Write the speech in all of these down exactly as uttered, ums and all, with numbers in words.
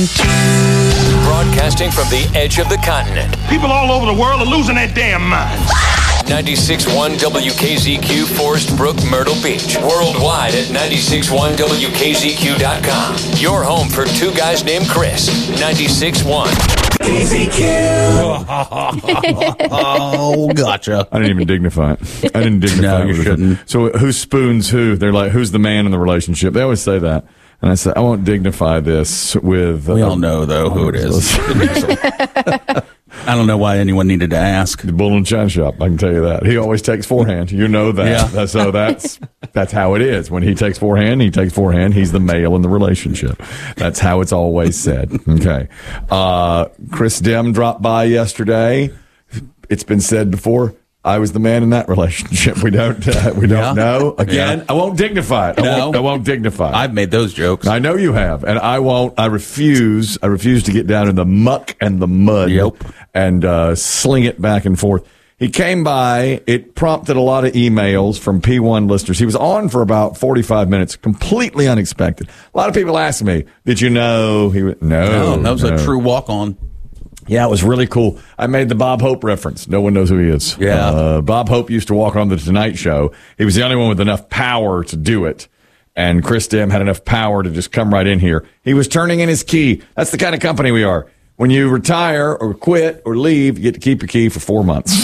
Broadcasting from the edge of the continent. People all over the world are losing their damn minds. ninety-six point one W K Z Q, Forest Brook, Myrtle Beach. Worldwide at ninety-six point one W K Z Q dot com. Your home for two guys named Chris. ninety-six point one K Z Q. Oh, gotcha. I didn't even dignify it. I didn't dignify No, it. you shouldn't. So who spoons who? They're like, who's the man in the relationship? They always say that. And I said, I won't dignify this with... We uh, all know, though, who it is. I don't know why anyone needed to ask. The Bull and China Shop, I can tell you that. He always takes forehand. You know that. Yeah. That's- So that's that's how it is. When he takes forehand, he takes forehand. He's the male in the relationship. That's how it's always said. Okay. Uh, Chris Dim dropped by yesterday. It's been said before, I was the man in that relationship. We don't uh, we don't Yeah. know. Again, Yeah. I won't dignify it. I, No. won't, I won't dignify it. I've made those jokes. I know you have, and I won't. I refuse. I refuse to get down in the muck and the mud Yep. and uh, sling it back and forth. He came by. It prompted a lot of emails from P one listeners. He was on for about forty-five minutes, completely unexpected. A lot of people asked me, "Did you know he?" Went, no, No, that was no. a true walk-on. Yeah, it was really cool. I made the Bob Hope reference. No one knows who he is. Yeah. Uh, Bob Hope used to walk on the Tonight Show. He was the only one with enough power to do it. And Chris Dim had enough power to just come right in here. He was turning in his key. That's the kind of company we are. When you retire or quit or leave, you get to keep your key for four months.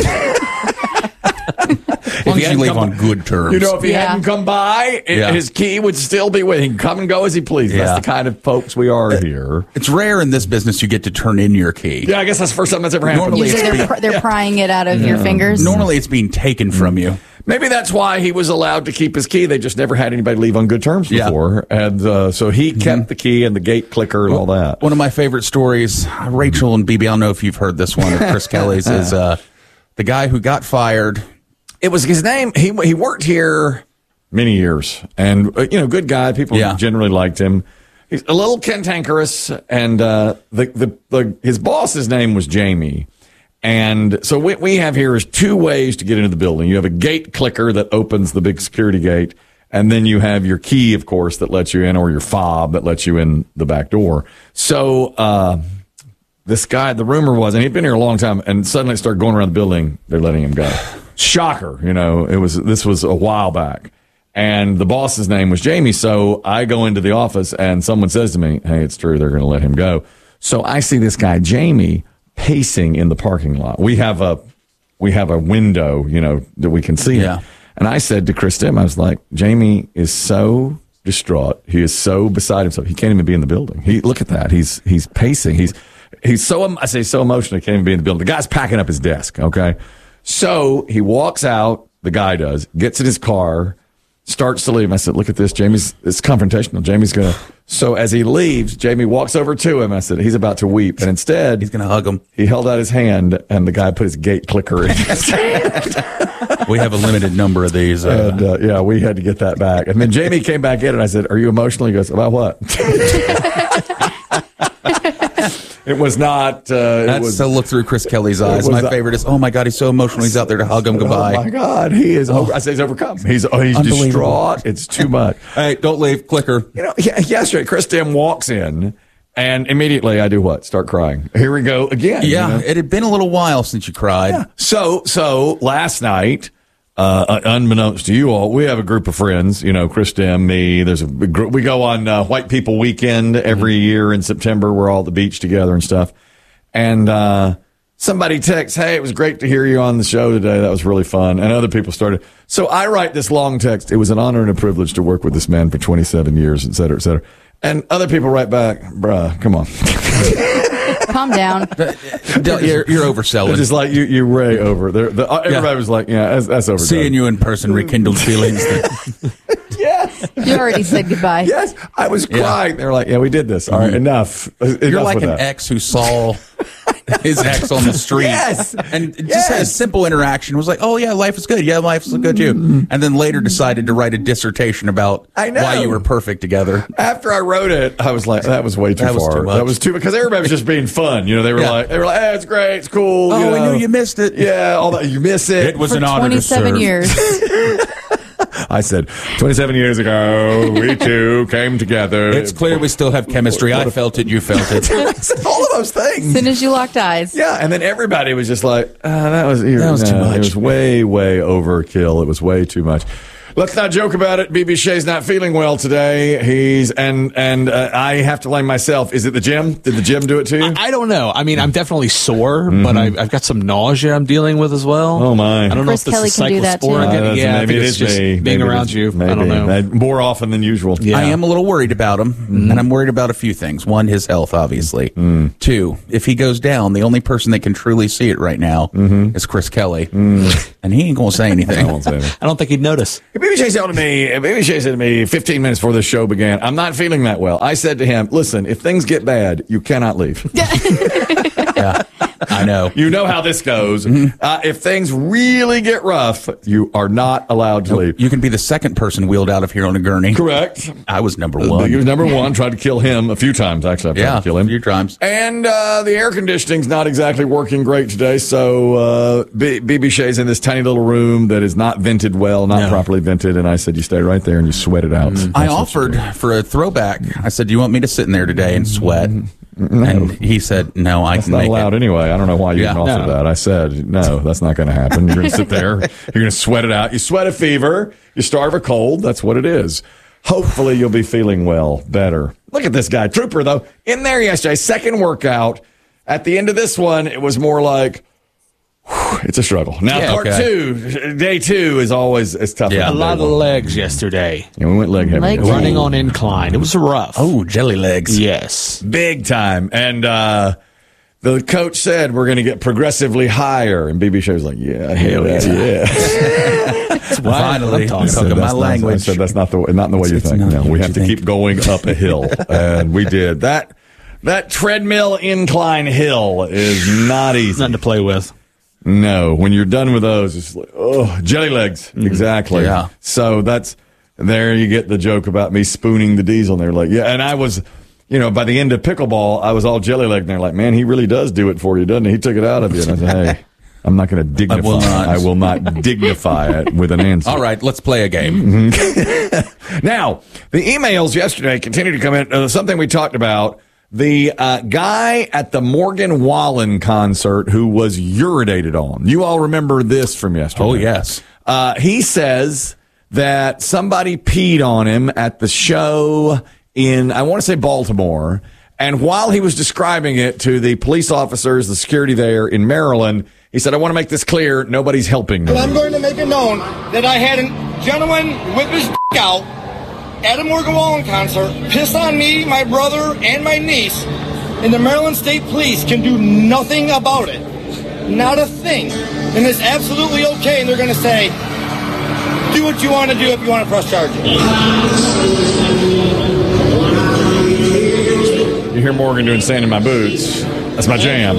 As long as you leave on good terms. You know, if he Yeah. hadn't come by, it, Yeah. his key would still be with him. He can come and go as he pleases. Yeah. That's the kind of folks we are here. It's rare in this business you get to turn in your key. Yeah, I guess that's the first time that's ever happened. Normally Usually it's they're, pr- they're prying it out of your fingers. Normally it's being taken from you. Maybe that's why he was allowed to keep his key. They just never had anybody leave on good terms Yeah. before. And uh, so he kept the key and the gate clicker and all that. One of my favorite stories, Rachel and B B, I don't know if you've heard this one, or Chris Kelly's, is uh, the guy who got fired. It was his name. He he worked here many years. And, uh, you know, good guy. People Yeah. generally liked him. He's a little cantankerous. And uh, the, the, the his boss's name was Jamie. And so what we have here is two ways to get into the building. You have a gate clicker that opens the big security gate, and then you have your key, of course, that lets you in, or your fob that lets you in the back door. So uh, this guy, the rumor was, and he'd been here a long time, and suddenly it started going around the building, they're letting him go. Shocker, you know, it was this was a while back. And the boss's name was Jamie, so I go into the office, and someone says to me, hey, it's true, they're going to let him go. So I see this guy, Jamie, pacing in the parking lot. We have a we have a window, you know, that we can see. Yeah. And I said to Chris Dim, I was like, Jamie is so distraught. He is so beside himself. He can't even be in the building. He look at that. He's he's pacing. He's he's so I say so emotional. He can't even be in the building. The guy's packing up his desk. Okay, so he walks out. The guy does gets in his car, starts to leave. I said, look at this. Jamie's, it's confrontational. Jamie's going to, so as he leaves, Jamie walks over to him. I said, he's about to weep. And instead, He's going to hug him. he held out his hand and the guy put his gate clicker in his hand. We have a limited number of these. Uh, And, uh, yeah, we had to get that back. And then Jamie came back in and I said, are you emotional? He goes, about what? It was not, uh, it That's was, the look through Chris Kelly's eyes. was My the- favorite is, oh my God, he's so emotional. He's out there to hug him goodbye. oh my God, he is, over, I say he's overcome. He's, oh, he's Unbelievable. distraught. It's too much. Hey, don't leave. Clicker. You know, yeah, yesterday, Chris Dim walks in, and immediately I do what? Start crying. Here we go again. Yeah, you know? it had been a little while since you cried. Yeah. So, so last night, uh, unbeknownst to you all, we have a group of friends. You know, Chris Dim, me. There's a big group. We go on uh, White People Weekend every Mm-hmm. year in September. We're all at the beach together and stuff. And uh, somebody texts, "Hey, it was great to hear you on the show today. That was really fun." And other people started. So I write this long text. It was an honor and a privilege to work with this man for twenty-seven years, et cetera, et cetera. And other people write back, "Bruh, come on." Calm down. Del- You're, you're They're overselling. just like you. You're way over. They're, the, uh, everybody Yeah. was like, "Yeah, that's, that's over." Seeing you in person rekindled feelings. Yes. You already said goodbye. Yes, I was Yeah. crying. They were like, "Yeah, we did this. All right, enough. Enough You're like with an that." ex who saw his ex on the street. Yes. And just Yes. had a simple interaction. Was like, oh, yeah, life is good. Yeah, life is good too. And then later decided to write a dissertation about I know. why you were perfect together. After I wrote it, I was like, "That was way too That was far. too much. That was too because everybody was just being fun. You know, they were Yeah. like, they were like, hey, it's great, it's cool. Oh, you I know. knew you missed it. Yeah, all that. You miss it. It was For an honor to twenty-seven serve. years. I said, twenty-seven years ago, we two came together. It's clear we still have chemistry. I felt it. You felt it. All of those things. As soon as you locked eyes. Yeah, and then everybody was just like, uh, that was, That was no, too much. It was way, way overkill. It was way too much. Let's not joke about it. B B Shea's not feeling well today. He's and and uh, I have to blame myself. Is it the gym? Did the gym do it to you? I don't know. I mean, I'm definitely sore, but I, I've got some nausea I'm dealing with as well. Oh, my. I don't know Chris if this Kelly is can do that, too. cyclosporin. Uh, getting- yeah, I maybe think it it's is just me. being Maybe it around is- you. Maybe. I don't know. Uh, More often than usual. Yeah. I am a little worried about him, Mm-hmm. and I'm worried about a few things. One, his health, obviously. Mm. Two, if he goes down, the only person that can truly see it right now Mm-hmm. is Chris Kelly, Mm. and he ain't gonna say anything. I won't say that. I don't think he'd notice. B B J said to me, B B J said to me fifteen minutes before the show began, I'm not feeling that well. I said to him, listen, if things get bad, you cannot leave. Yeah, I know. You know how this goes. Uh, if things really get rough, you are not allowed to leave. You can be the second person wheeled out of here on a gurney. Correct. I was number He one. was number one. Tried to kill him a few times. Actually, I've tried Yeah, to kill him a few times. And uh, the air conditioning's not exactly working great today. So uh, B- BB Shea's in this tiny little room that is not vented well, not No. properly vented. And I said, you stay right there and you sweat it out. I That's what you offered do. for a throwback. I said, "Do you want me to sit in there today and sweat?" And he said, "No, I That's can not make allowed it." anyway. I don't know why you Yeah. didn't offer No. that. I said, no, that's not going to happen. You're going to sit there. You're going to sweat it out. You sweat a fever. You starve a cold. That's what it is. Hopefully you'll be feeling well, better. Look at this guy. Trooper, though, in there yesterday, second workout. At the end of this one, it was more like, whew, it's a struggle. Now, Yeah, part okay. two, day two is always it's tough. Yeah. A lot of legs yesterday. Yeah, we went leg heavy. Leg Ooh. Running on incline. It was rough. Oh, jelly legs. Yes. Big time. And uh, the coach said we're going to get progressively higher. And B B Shea was like, yeah, hell yeah. yeah. That's why Finally. I'm talking I about. said, That's my not- language. I said that's not the not in the way you It's think. not No, what we you have to think. keep going up a hill, and we did that. That treadmill incline hill is not easy. Nothing to play with. No, when you're done with those, it's like, oh, jelly legs. Exactly. Yeah. So that's there. You get the joke about me spooning the diesel. And they're like, yeah. And I was, you know, by the end of pickleball, I was all jelly legged. And they're like, man, he really does do it for you, doesn't he? He took it out of you. And I said, hey, I'm not going to dignify. will not. I will not dignify it with an answer. All right, let's play a game. Now, the emails yesterday continue to come in. Uh, something we talked about. The uh, guy at the Morgan Wallen concert who was urinated on. You all remember this from yesterday. Oh, yes. Uh, he says that somebody peed on him at the show in, I want to say Baltimore. And while he was describing it to the police officers, the security there in Maryland, he said, I want to make this clear. Nobody's helping me. But I'm going to make it known that I had a gentleman whip his d- out at a Morgan Wallen concert, piss on me, my brother, and my niece, and the Maryland State Police can do nothing about it. Not a thing. And it's absolutely okay, and they're going to say, do what you want to do if you want to press charges. You hear Morgan doing Sand in My Boots. That's my jam.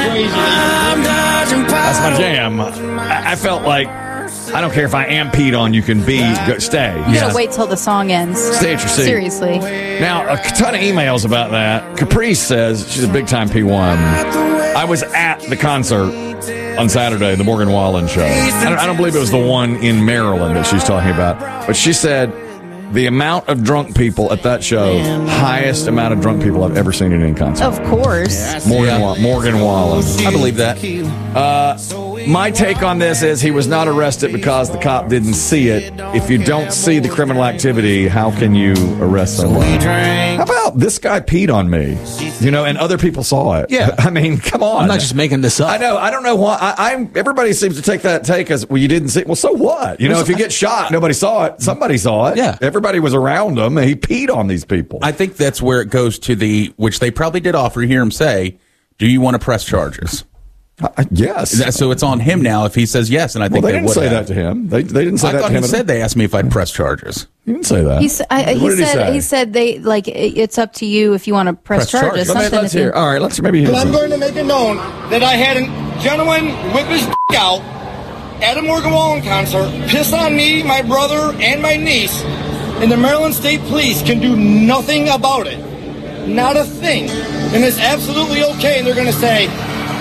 That's my jam. I, I felt like, I don't care if I am peed on, you can be, go, stay. You should wait till the song ends. Stay at your seat. Seriously. Now, a ton of emails about that. Caprice says she's a big time P one. I was at the concert on Saturday, the Morgan Wallen show. I don't, I don't believe it was the one in Maryland that she's talking about, but she said the amount of drunk people at that show, highest amount of drunk people I've ever seen in any concert. Of course. Morgan, Yeah. Wa- Morgan Wallen. I believe that. My take on this is he was not arrested because the cop didn't see it. If you don't see the criminal activity, how can you arrest someone? How about this guy peed on me? You know, and other people saw it. Yeah. I mean, come on. I'm not just making this up. I know. I don't know why. I, I'm. Everybody seems to take that take as, well, you didn't see it. Well, so what? You know, if you get shot, nobody saw it. Somebody saw it. Yeah. Everybody was around him, and he peed on these people. I think that's where it goes to the, which they probably did offer, hear him say, do you want to press charges? I- yes. That- So it's on him now if he says yes, and I well, think they they didn't would say have. that to him. They, they didn't say I that thought to him. he at said all. they asked me if I'd press charges. He didn't say that. He, s- I, What he did he said say? he said they like it- it's up to you if you want to press, Press charges. charges. Let me- Something let's if you- hear. All right. Let's maybe hear. But I'm some- going to make it known that I had a gentleman whip his d- out at a Morgan Wallen concert, piss on me, my brother, and my niece, and the Maryland State Police can do nothing about it. Not a thing. And it's absolutely okay, and they're going to say,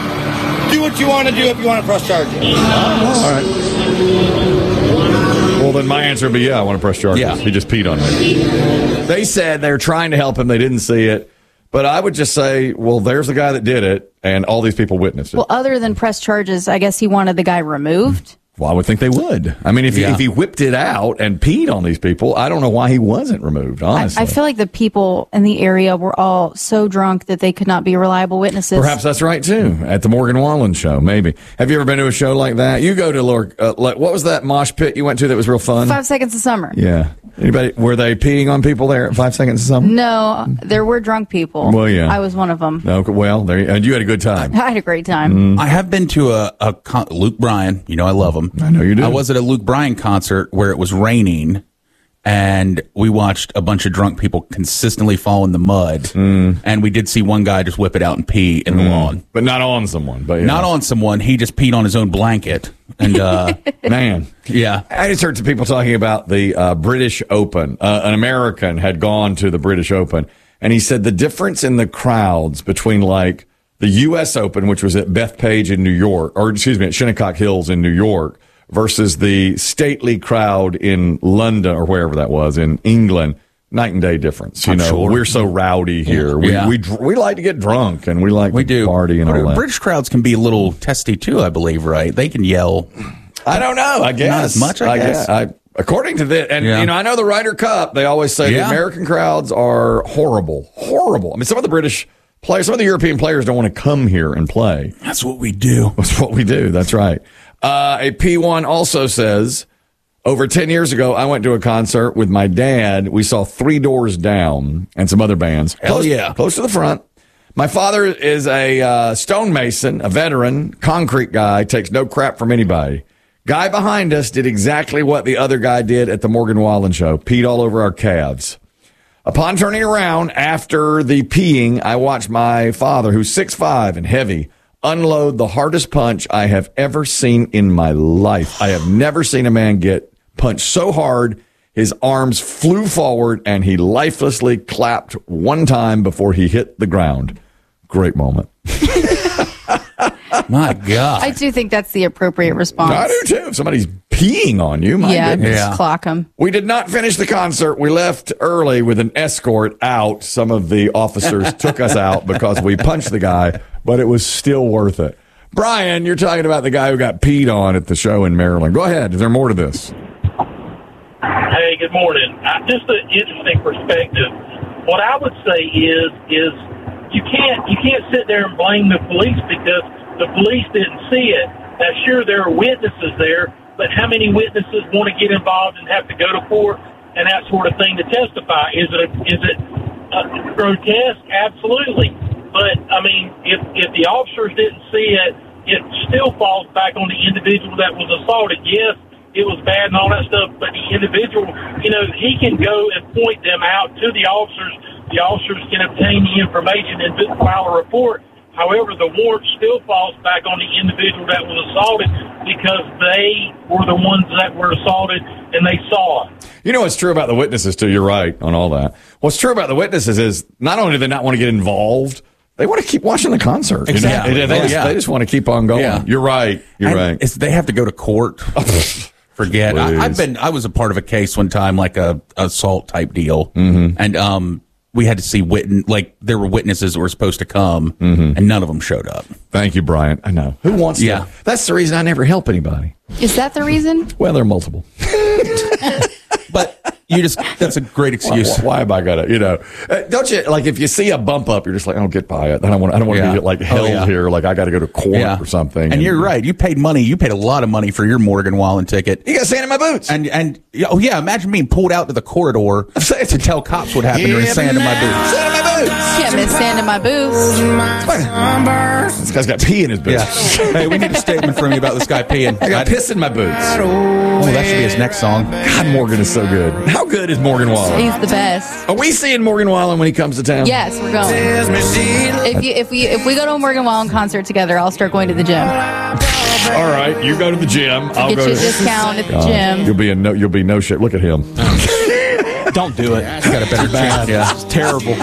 do what you want to do if you want to press charges. All right. Well, then my answer would be, yeah, I want to press charges. Yeah. He just peed on me. They said they're trying to help him. They didn't see it. But I would just say, well, there's the guy that did it, and all these people witnessed it. Well, other than press charges, I guess he wanted the guy removed. Well, I would think they would. I mean, if, Yeah. he, if he whipped it out and peed on these people, I don't know why he wasn't removed, I, honestly. I feel like the people in the area were all so drunk that they could not be reliable witnesses. Perhaps that's right, too, at the Morgan Wallen show, maybe. Have you ever been to a show like that? You go to, Lord, uh, like, what was that mosh pit you went to that was real fun? Five Seconds of Summer. Yeah. Anybody, were they peeing on people there at Five Seconds of Summer? No, there were drunk people. Well, yeah. I was one of them. No, well, there, and you had a good time. I had a great time. Mm. I have been to a, a con- Luke Bryan. You know, I love him. I know you do. I was at a Luke Bryan concert where it was raining, and we watched a bunch of drunk people consistently fall in the mud. Mm. And we did see one guy just whip it out and pee in the lawn. But not on someone. But yeah. Not on someone. He just peed on his own blanket. And, uh, Man. yeah. I just heard some people talking about the uh, British Open. Uh, an American had gone to the British Open, and he said the difference in the crowds between, like, the U S Open, which was at Bethpage in New York, or excuse me, at Shinnecock Hills in New York, versus the stately crowd in London or wherever that was in England. Night and day difference. You I'm know, sure. we're so rowdy here. We, Yeah. we we we like to get drunk, and we like We to do. party and But all that. British crowds can be a little testy, too, I believe, right? They can yell. I don't know. I guess Not as much, I guess. I, according to this, and Yeah. you know, I know the Ryder Cup. They always say the Yeah. American crowds are horrible, horrible. I mean, some of the British players, some of the European players don't want to come here and play. That's what we do. That's what we do. That's right. Uh, a P one also says, over ten years ago, I went to a concert with my dad. We saw Three Doors Down and some other bands. Hell close, yeah. Close to the front. My father is a uh, stonemason, a veteran, concrete guy, takes no crap from anybody. Guy behind us did exactly what the other guy did at the Morgan Wallen show, peed all over our calves. Upon turning around after the peeing, I watched my father, who's six five and heavy, unload the hardest punch I have ever seen in my life. I have never seen a man get punched so hard. His arms flew forward and he lifelessly clapped one time before he hit the ground. Great moment. My God. I do think that's the appropriate response. I do too. If somebody's peeing on you, my yeah, goodness. just Yeah. clock them. We did not finish the concert. We left early with an escort out. Some of the officers took us out because we punched the guy, but it was still worth it. Brian, you're talking about the guy who got peed on at the show in Maryland. Go ahead. Is there more to this? Hey, good morning. Uh, just an interesting perspective. What I would say is, is you can't you can't sit there and blame the police because the police didn't see it. Now, sure, there are witnesses there, but how many witnesses want to get involved and have to go to court and that sort of thing to testify? Is it a, is it uh, grotesque? Absolutely. But I mean, if if the officers didn't see it, it still falls back on the individual that was assaulted. Yes, it was bad and all that stuff, but the individual, you know, he can go and point them out to the officers. The officers can obtain the information and file a report. However, the warrant still falls back on the individual that was assaulted because they were the ones that were assaulted and they saw it. You know what's true about the witnesses, too? You're right on all that. What's true about the witnesses is not only do they not want to get involved, they want to keep watching the concert. You know? Exactly. They, they Oh, just, yeah. they just want to keep on going. Yeah. You're right. You're And right. it's- they have to go to court. Forget. I, I've been. I was a part of a case one time, like a assault type deal, mm-hmm. and um, we had to see wit- like there were witnesses that were supposed to come, mm-hmm. and none of them showed up. Thank you, Brian. I know. Who wants Yeah. to? That's the reason I never help anybody. Is that the reason? Well, there are multiple. But you just—that's a great excuse. Why, why have I got to? You know, uh, don't you like if you see a bump up, you're just like, I don't get by it. I don't want. I don't want to Yeah. be like Oh, held yeah. here. Like I got to go to court Yeah. or something. And you're right. You paid money. You paid a lot of money for your Morgan Wallen ticket. You got sand in my boots. And and oh yeah, imagine being pulled out to the corridor to tell cops what happened during sand in my boots. Sand in my boots. Can't miss sand in my boots. This guy's got pee in his boots. Yeah. Hey, we need a statement from you about this guy peeing. I got piss in my boots. Oh, that should be his next song. God, Morgan is so good. How good is Morgan Wallen? He's the best. Are we seeing Morgan Wallen when he comes to town? Yes, we're going. If you if we if we go to a Morgan Wallen concert together, I'll start going to the gym. All right, you go to the gym. I'll Get go you a to discount at the Uh, gym. You'll be a no. You'll be no shit. Look at him. Don't do it. It's got a better chance. Yeah. It's terrible.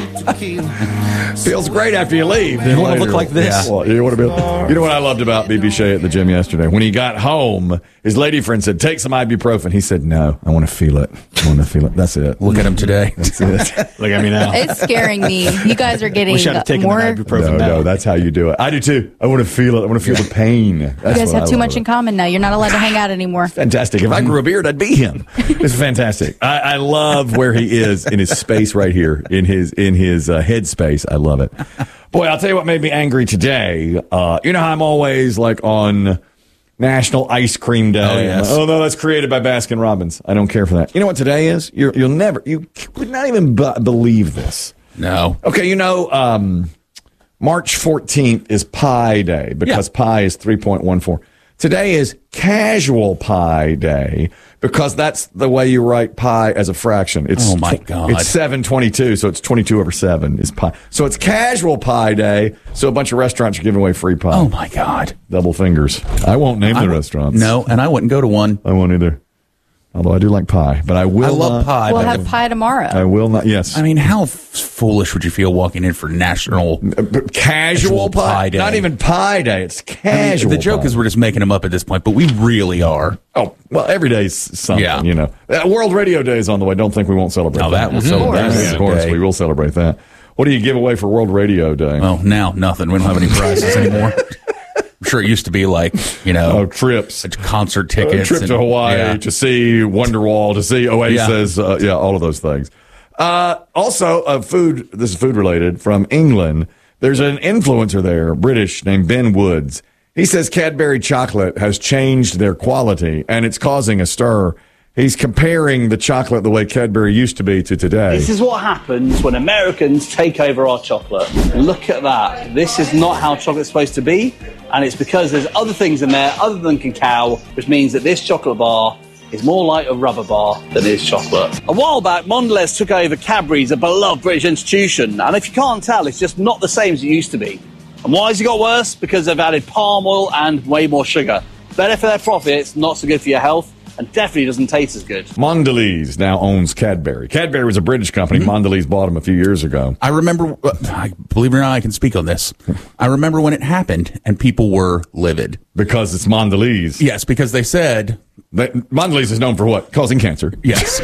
Feels great after you leave. You want to look like this? Yeah. Well, you want to be. You know what I loved about B B Shea at the gym yesterday? When he got home, his lady friend said, "Take some ibuprofen." He said, "No, I want to feel it. I want to feel it." That's it. Look at him today. That's it. Look at me now. It's scaring me. You guys are getting Wish I'd have taken more. the You ibuprofen No, now. no, that's how you do it. I do too. I want to feel it. I want to feel the pain. That's guys what have I too love much in common now. You're not allowed to hang out anymore. Fantastic. If I grew a beard, I'd be him. It's fantastic. I, I love where he is in his space right here, in his in his uh, head space. I love it. Boy, I'll tell you what made me angry today. Uh, you know how I'm always like on National Ice Cream Day. Oh, yes. Oh no, that's created by Baskin Robbins. I don't care for that. You know what today is? You're, you'll never, you would not even b- believe this. No. Okay, you know, um, March fourteenth is Pi Day because Yeah. pi is three point one four. Today is Casual Pi Day because that's the way you write pi as a fraction. It's Oh, my tw- God. It's seven twenty-two, so it's twenty-two over seven is pi. So it's Casual Pi Day, so a bunch of restaurants are giving away free pie. Oh, my God. Double fingers. I won't name the restaurants. No, and I wouldn't go to one. I won't either. Although I do like pie, but I will I love not. pie. We'll but have pie tomorrow. I will not. Yes. I mean, how f- foolish would you feel walking in for National Casual Casual pie. Pie Day. Not even Pie Day. It's I mean, casual. the joke pie. is we're just making them up at this point, but we really are. Oh, well, every day's something, Yeah. you know. Uh, World Radio Day is on the way. Don't think we won't celebrate No, that we'll Mhm. celebrate Of course, that of course day. we will celebrate that. What do you give away for World Radio Day? Well, now nothing. We don't have any prizes anymore. I'm sure it used to be like, you know, Oh, trips. concert A tickets. trip and- to Hawaii yeah. to see Wonderwall, to see Oasis, yeah, uh, yeah all of those things. Uh, also, uh, food, this is food related, from England. There's an influencer there, British, named Ben Woods. He says Cadbury chocolate has changed their quality, and it's causing a stir. He's comparing the chocolate the way Cadbury used to be to today. This is what happens when Americans take over our chocolate. Look at that. This is not how chocolate's supposed to be, and it's because there's other things in there other than cacao, which means that this chocolate bar is more like a rubber bar than it is chocolate. A while back, Mondelez took over Cadbury's, a beloved British institution, and if you can't tell, it's just not the same as it used to be. And why has it got worse? Because they've added palm oil and way more sugar. Better for their profits, not so good for your health, and definitely doesn't taste as good. Mondelez now owns Cadbury. Cadbury was a British company. Mm-hmm. Mondelez bought them a few years ago. I remember, uh, I, believe it or not, I can speak on this. I remember when it happened and people were livid. Because it's Mondelez. Yes, because they said, They, Mondelez is known for what? Causing cancer. yes.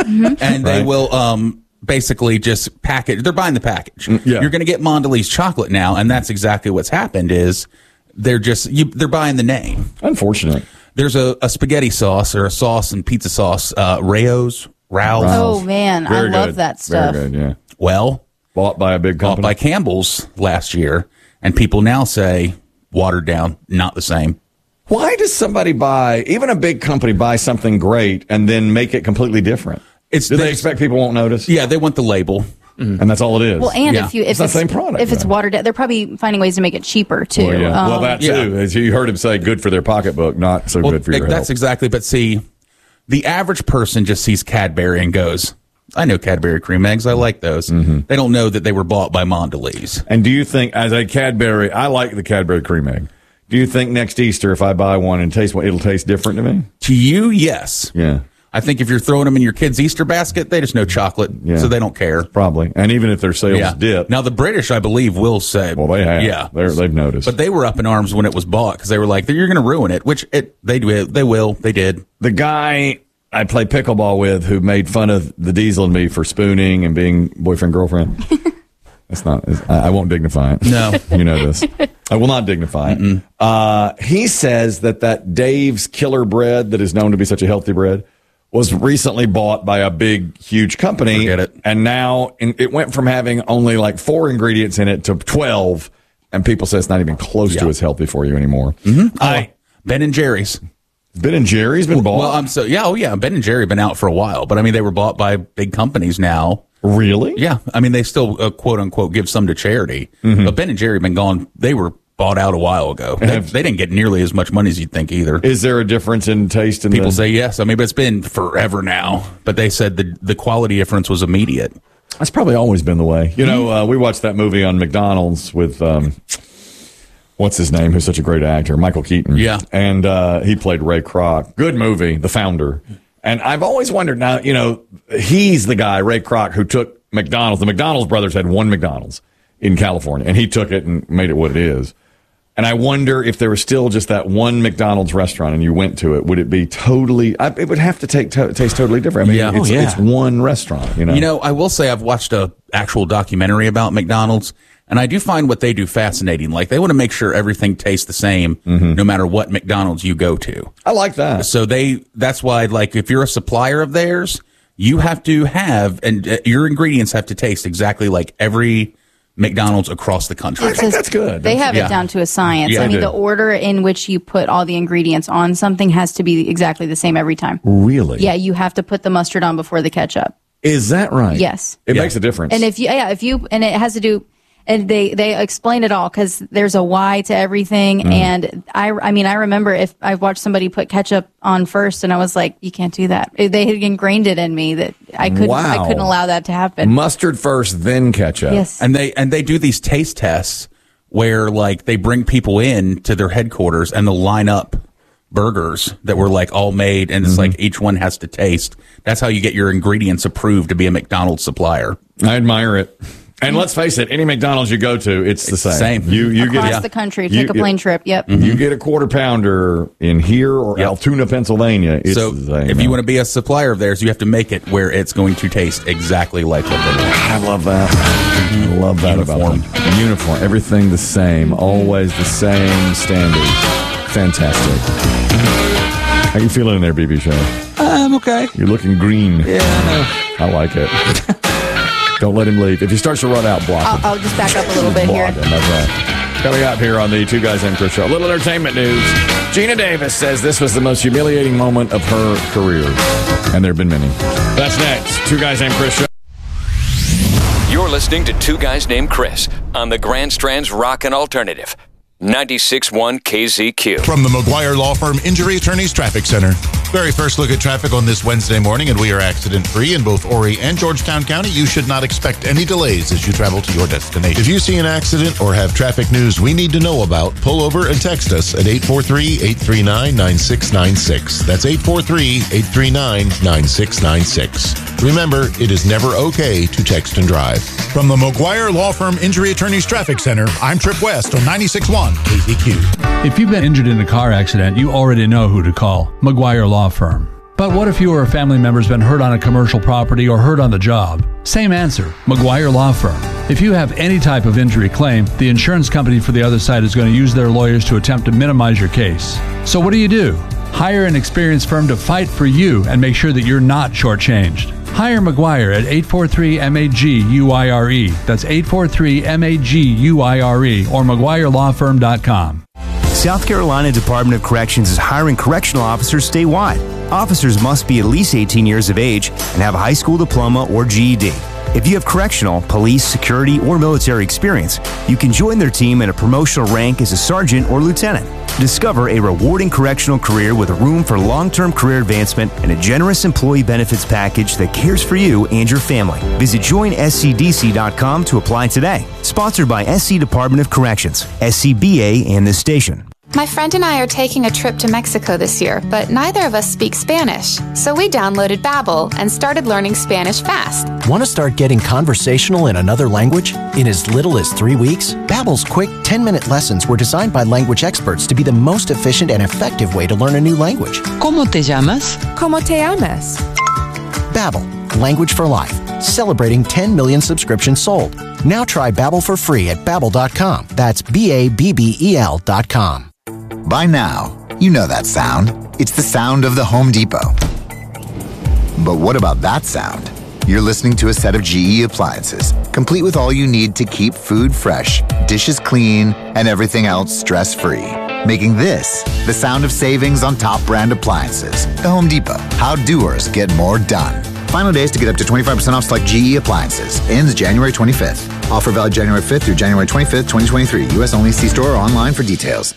And they Right. will um, basically just package, they're buying the package. yeah. You're going to get Mondelez chocolate now, and that's exactly what's happened is they're just, you, they're buying the name. Unfortunate. There's a, a spaghetti sauce or a sauce and pizza sauce, uh, Rao's, Ralph's. Oh man, I Very love good. that stuff. Very good, yeah. Well, Bought by a big bought company. by Campbell's last year, and people now say watered down, not the same. Why does somebody buy, even a big company, buy something great and then make it completely different? It's Do they they- expect people won't notice? Yeah, they want the label. And that's all it is. Well, and Yeah. if you if It's not the same product, if it's though. watered down, they're probably finding ways to make it cheaper too. Well, yeah. Um, well, that too. yeah. As you heard him say, good for their pocketbook, not so Well, good for your that's health. exactly. But see, the average person just sees Cadbury and goes, "I know Cadbury cream eggs. I like those." Mm-hmm. They don't know that they were bought by Mondelez. And do you think, as a Cadbury, I like the Cadbury cream egg. Do you think next Easter, if I buy one and taste one, it'll taste different to me? To you, yes. Yeah. I think if you're throwing them in your kid's Easter basket, they just know chocolate, Yeah. so they don't care. Probably. And even if their sales Yeah. dip. Now the British, I believe, will say, Well, they have. Yeah, They're, they've noticed. but they were up in arms when it was bought because they were like, "You're going to ruin it," which it they do. They will. They did. the guy I play pickleball with who made fun of the Diesel and me for spooning and being boyfriend girlfriend. That's not. I I won't dignify it. No. You know this. I will not dignify it. Uh, he says that that Dave's Killer Bread that is known to be such a healthy bread was recently bought by a big, huge company. Forget it. And now in, it went from having only like four ingredients in it to twelve. And people say it's not even close Yeah. to as healthy for you anymore. I Ben and Jerry's. Ben and Jerry's been bought. Well, I'm so yeah, oh yeah, Ben and Jerry been out for a while, but I mean they were bought by big companies now. Really? Yeah, I mean they still uh, quote unquote give some to charity, Mm-hmm. but Ben and Jerry been gone. They were bought out a while ago. They, Have- they didn't get nearly as much money as you'd think either. Is there a difference in taste? In People the, say yes. I mean, but it's been forever now. But they said the the quality difference was immediate. That's probably always been the way. You know, uh, we watched that movie on McDonald's with um, what's his name, who's such a great actor, Michael Keaton. Yeah. and uh, he played Ray Kroc. Good movie, The Founder. And I've always wondered now, you know, he's the guy, Ray Kroc, who took McDonald's. The McDonald's brothers had one McDonald's in California, and he took it and made it what it is. And I wonder if there was still just that one McDonald's restaurant and you went to it, would it be totally, I, it would have to take, to, taste totally different. I mean, yeah. It's, Oh, yeah. it's one restaurant, you know. You know, I will say I've watched a actual documentary about McDonald's, and I do find what they do fascinating. Like, they want to make sure everything tastes the same mm-hmm. no matter what McDonald's you go to. I like that. So they, that's why, like, if you're a supplier of theirs, you have to have, and uh, your ingredients have to taste exactly like every McDonald's across the country. I think that's good. They That's, have yeah. it down to a science. Yeah, I they mean, do. the order in which you put all the ingredients on something has to be exactly the same every time. Really? Yeah, you have to put the mustard on before the ketchup. Is that right? Yes. It Yeah. makes a difference. And if you, yeah, if you, and it has to do, and they, they explain it all because there's a why to everything. Mm. And I, I mean, I remember if I watched somebody put ketchup on first and I was like, you can't do that. They had ingrained it in me that I couldn't, Wow. I couldn't allow that to happen. Mustard first, then ketchup. Yes. And they and they do these taste tests where, like, they bring people in to their headquarters and they'll line up burgers that were, like, all made, and it's Mm-hmm. like each one has to taste. That's how you get your ingredients approved to be a McDonald's supplier. I admire it. And let's face it, any McDonald's you go to, it's, the same. same. You you Across get the country, you- take a plane trip. Yep. You get a quarter pounder in here or Yep. Altoona, Pennsylvania. It's so the same. if you want to be a supplier of theirs, you have to make it where it's going to taste exactly like what they want. I love that. I love that Uniform. about them. Uniform. Everything the same. Always the same standard. Fantastic. How you feeling in there, B B Show? I'm okay. You're looking green. Yeah, I I like it. Don't let him leave. If he starts to run out, block him. I'll, I'll just back up a little bit here. Block him. That's right. Coming up here on the Two Guys Named Chris Show. A little entertainment news. Gina Davis says this was the most humiliating moment of her career. And there have been many. That's next. Two Guys Named Chris Show. You're listening to Two Guys Named Chris on the Grand Strand's Rockin' Alternative. ninety-six point one K Z Q. From the McGuire Law Firm Injury Attorneys Traffic Center. Very first look at traffic on this Wednesday morning, and we are accident-free in both Horry and Georgetown County. You should not expect any delays as you travel to your destination. If you see an accident or have traffic news we need to know about, pull over and text us at eight four three, eight three nine, nine six nine six. That's eight four three, eight three nine, nine six nine six. Remember, it is never okay to text and drive. From the McGuire Law Firm Injury Attorneys Traffic Center, I'm Trip West on ninety-six point one K Z Q. If you've been injured in a car accident, you already know who to call. McGuire Law Firm. But what if you or a family member's been hurt on a commercial property or hurt on the job? Same answer, McGuire Law Firm. If you have any type of injury claim, the insurance company for the other side is going to use their lawyers to attempt to minimize your case. So what do you do? Hire an experienced firm to fight for you and make sure that you're not shortchanged. Hire McGuire at eight four three, M A G U I R E. That's eight four three, M A G U I R E or McGuire Law Firm dot com. South Carolina Department of Corrections is hiring correctional officers statewide. Officers must be at least eighteen years of age and have a high school diploma or G E D. If you have correctional, police, security, or military experience, you can join their team in a promotional rank as a sergeant or lieutenant. Discover a rewarding correctional career with room for long-term career advancement and a generous employee benefits package that cares for you and your family. Visit join S C D C dot com to apply today. Sponsored by S C Department of Corrections, S C B A, and this station. My friend and I are taking a trip to Mexico this year, but neither of us speak Spanish. So we downloaded Babbel and started learning Spanish fast. Want to start getting conversational in another language? In as little as three weeks, Babbel's quick ten-minute lessons were designed by language experts to be the most efficient and effective way to learn a new language. ¿Cómo te llamas? ¿Cómo te llamas? Babbel, language for life. Celebrating ten million subscriptions sold. Now try Babbel for free at babbel dot com. That's B A B B E L dot com. By now, you know that sound. It's the sound of the Home Depot. But what about that sound? You're listening to a set of G E appliances, complete with all you need to keep food fresh, dishes clean, and everything else stress-free. Making this the sound of savings on top brand appliances. The Home Depot. How doers get more done. Final days to get up to twenty-five percent off select G E appliances. Ends January twenty-fifth. Offer valid January fifth through January twenty-fifth, twenty twenty-three. U S only. See store or online for details.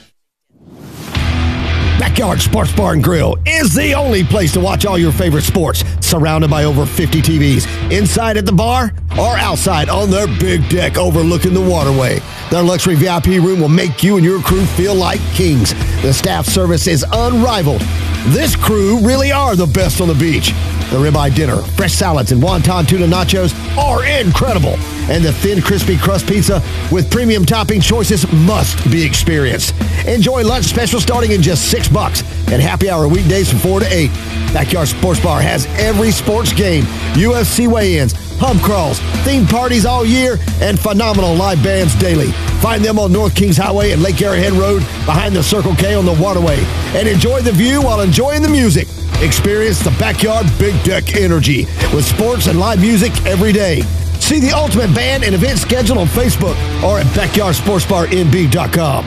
Backyard Sports Bar and Grill is the only place to watch all your favorite sports, surrounded by over fifty T Vs, inside at the bar or outside on their big deck overlooking the waterway. Their luxury V I P room will make you and your crew feel like kings. The staff service is unrivaled, This crew really are the best on the beach. The ribeye dinner, fresh salads, and wonton tuna nachos are incredible. And the thin, crispy crust pizza with premium topping choices must be experienced. Enjoy lunch special starting in just six bucks and happy hour weekdays from four to eight. Backyard Sports Bar has every sports game, U F C weigh-ins, pub crawls, themed parties all year, and phenomenal live bands daily. Find them on North Kings Highway and Lake Arrowhead Road behind the Circle K on the waterway. And enjoy the view while enjoying the music. Experience the Backyard Big Deck Energy with sports and live music every day. See the ultimate band and event schedule on Facebook or at backyard sports bar n b dot com.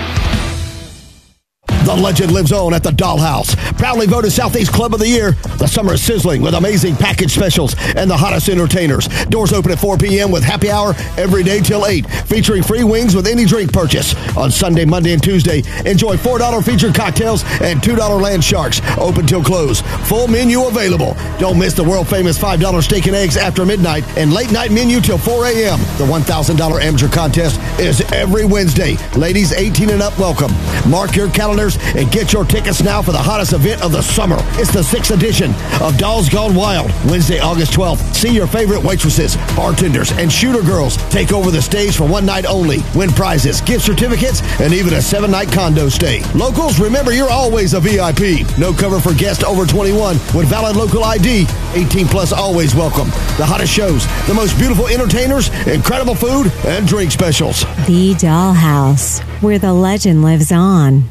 The legend lives on at the Dollhouse. Proudly voted Southeast Club of the Year. The summer is sizzling with amazing package specials and the hottest entertainers. Doors open at four p.m. with happy hour every day till eight, featuring free wings with any drink purchase. On Sunday, Monday, and Tuesday, enjoy four dollars featured cocktails and two dollars land sharks. Open till close. Full menu available. Don't miss the world-famous five dollars steak and eggs after midnight and late-night menu till four a.m. The one thousand dollars amateur contest is every Wednesday. Ladies eighteen and up welcome. Mark your calendars and get your tickets now for the hottest event of the summer. It's the sixth edition of Dolls Gone Wild, Wednesday, August twelfth. See your favorite waitresses, bartenders, and shooter girls take over the stage for one night only. Win prizes, gift certificates, and even a seven-night condo stay. Locals, remember you're always a V I P. No cover for guests over twenty-one with valid local I D. eighteen plus always welcome. The hottest shows, the most beautiful entertainers, incredible food, and drink specials. The Dollhouse, where the legend lives on.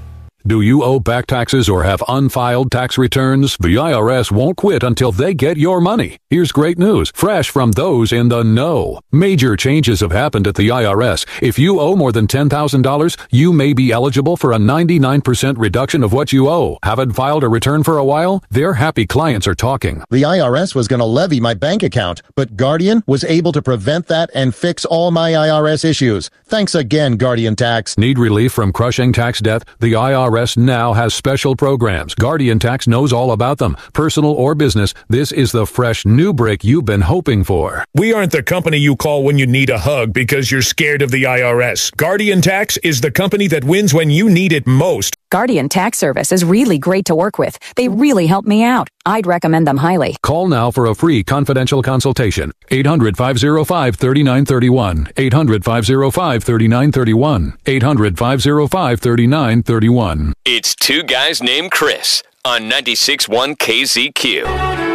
Do you owe back taxes or have unfiled tax returns? The I R S won't quit until they get your money. Here's great news, fresh from those in the know. Major changes have happened at the I R S. If you owe more than ten thousand dollars, you may be eligible for a ninety-nine percent reduction of what you owe. Haven't filed a return for a while? Their happy clients are talking. The I R S was going to levy my bank account, but Guardian was able to prevent that and fix all my I R S issues. Thanks again, Guardian Tax. Need relief from crushing tax debt? The I R S now has special programs. Guardian Tax knows all about them. Personal or business, this is the fresh new break you've been hoping for. We aren't the company you call when you need a hug because you're scared of the I R S. Guardian Tax is the company that wins when you need it most. Guardian Tax Service is really great to work with. They really helped me out. I'd recommend them highly. Call now for a free confidential consultation. eight hundred, five oh five, three nine three one. eight hundred, five oh five, three nine three one. eight hundred, five oh five, three nine three one. It's Two Guys Named Chris on ninety-six point one K Z Q.